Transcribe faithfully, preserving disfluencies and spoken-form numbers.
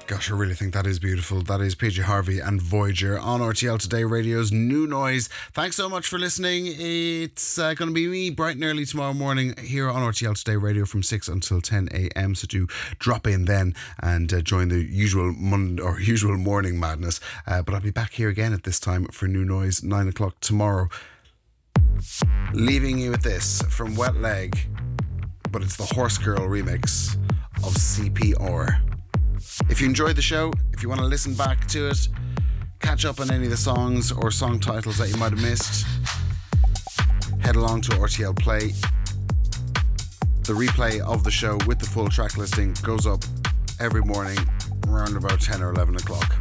Gosh, I really think that is beautiful. That is P J Harvey and Voyager on R T L Today Radio's New Noise. Thanks so much for listening. It's uh, going to be me bright and early tomorrow morning here on R T L Today Radio from six until ten a.m. So do drop in then and uh, join the usual Monday or usual morning madness. Uh, but I'll be back here again at this time for New Noise, nine o'clock tomorrow. Leaving you with this from Wet Leg, but it's the Horse Girl remix of C P R. If you enjoyed the show, if you want to listen back to it, catch up on any of the songs or song titles that you might have missed, head along to R T L Play. The replay of the show with the full track listing goes up every morning around about ten or eleven o'clock.